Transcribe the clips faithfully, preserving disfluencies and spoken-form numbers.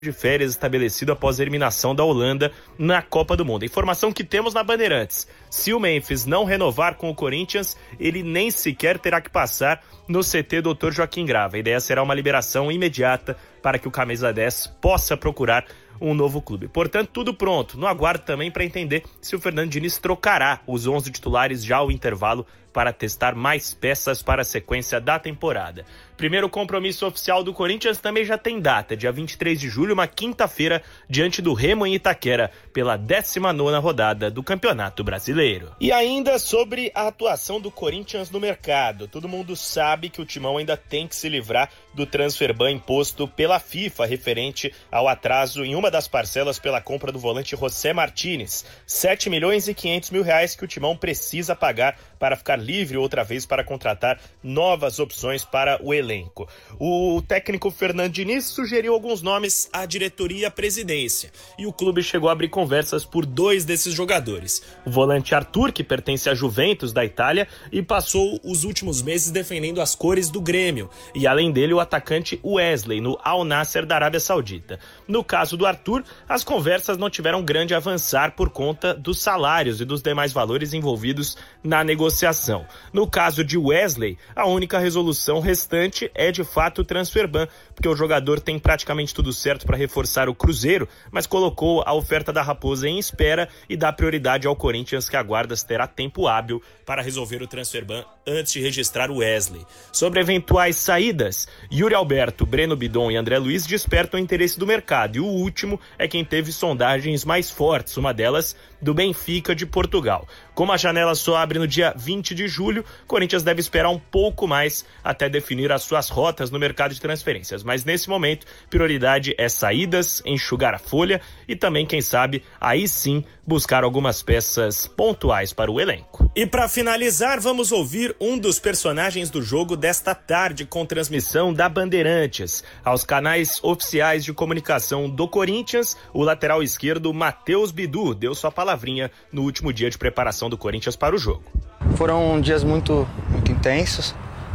de férias estabelecido após a eliminação da Holanda na Copa do Mundo. A informação que temos na Bandeirantes: se o Memphis não renovar com o Corinthians, ele nem sequer terá que passar no C T doutor Joaquim Grava. A ideia será uma liberação imediata para que o camisa dez possa procurar um novo clube. Portanto, tudo pronto. No aguardo também para entender se o Fernando Diniz trocará os onze titulares já ao intervalo para testar mais peças para a sequência da temporada. Primeiro compromisso oficial do Corinthians também já tem data, dia vinte e três de julho, uma quinta-feira, diante do Remo em Itaquera, pela décima nona rodada do Campeonato Brasileiro. E ainda sobre a atuação do Corinthians no mercado. Todo mundo sabe que o Timão ainda tem que se livrar do transfer ban imposto pela FIFA, referente ao atraso em uma das parcelas pela compra do volante José Martínez. sete milhões e quinhentos mil reais que o Timão precisa pagar para ficar livre outra vez para contratar novas opções para o elenco. O técnico Fernando Diniz sugeriu alguns nomes à diretoria e à presidência, e o clube chegou a abrir conversas por dois desses jogadores. O volante Arthur, que pertence à Juventus da Itália e passou os últimos meses defendendo as cores do Grêmio, e além dele o atacante Wesley, no Al Nassr da Arábia Saudita. No caso do Arthur, as conversas não tiveram grande avançar por conta dos salários e dos demais valores envolvidos na negociação. No caso de Wesley, a única resolução restante é de fato o transfer ban, porque o jogador tem praticamente tudo certo para reforçar o Cruzeiro, mas colocou a oferta da Raposa em espera e dá prioridade ao Corinthians, que aguarda se terá tempo hábil para resolver o transfer ban antes de registrar o Wesley. Sobre eventuais saídas, Yuri Alberto, Breno Bidon e André Luiz despertam o interesse do mercado, e o último é quem teve sondagens mais fortes, uma delas do Benfica de Portugal. Como a janela só abre no dia vinte de julho, o Corinthians deve esperar um pouco mais até definir as suas rotas no mercado de transferências, mas nesse momento, prioridade é saídas, enxugar a folha e também, quem sabe, aí sim, buscar algumas peças pontuais para o elenco. E para finalizar, vamos ouvir um dos personagens do jogo desta tarde com transmissão da Bandeirantes. Aos canais oficiais de comunicação do Corinthians, o lateral esquerdo Matheus Bidu deu sua palavrinha no último dia de preparação do Corinthians para o jogo. Foram dias muito, muito intensos.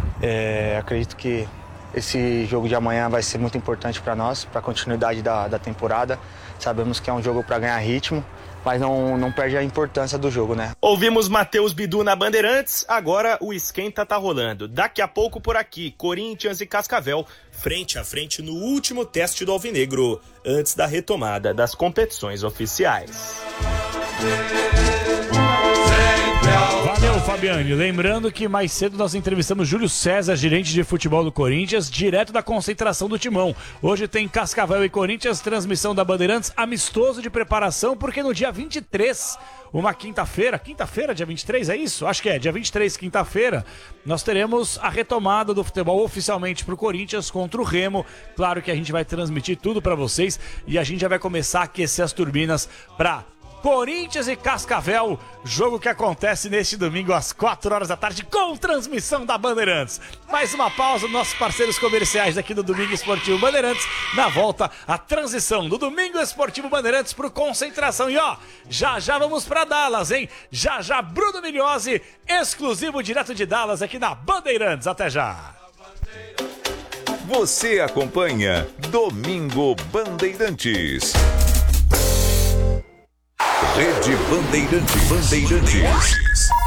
É, acredito que esse jogo de amanhã vai ser muito importante para nós, para a continuidade da, da temporada. Sabemos que é um jogo para ganhar ritmo, mas não, não perde a importância do jogo, né? Ouvimos Matheus Bidu na Bandeirantes, agora o esquenta tá rolando. Daqui a pouco por aqui, Corinthians e Cascavel, frente a frente no último teste do Alvinegro, antes da retomada das competições oficiais. Valeu, Fabiane. Lembrando que mais cedo nós entrevistamos Júlio César, gerente de futebol do Corinthians, direto da concentração do Timão. Hoje tem Cascavel e Corinthians, transmissão da Bandeirantes, amistoso de preparação, porque no dia vinte e três, uma quinta-feira, quinta-feira, dia vinte e três, é isso? Acho que é, dia vinte e três, quinta-feira, nós teremos a retomada do futebol oficialmente pro Corinthians contra o Remo. Claro que a gente vai transmitir tudo para vocês e a gente já vai começar a aquecer as turbinas para Corinthians e Cascavel, jogo que acontece neste domingo às quatro horas da tarde, com transmissão da Bandeirantes. Mais uma pausa, nossos parceiros comerciais aqui do Domingo Esportivo Bandeirantes. Na volta, a transição do Domingo Esportivo Bandeirantes pro Concentração. E ó, já já vamos pra Dallas, hein? Já já Bruno Migliozzi, exclusivo direto de Dallas aqui na Bandeirantes. Até já! Você acompanha Domingo Bandeirantes. Rede Bandeirantes. Bandeirantes.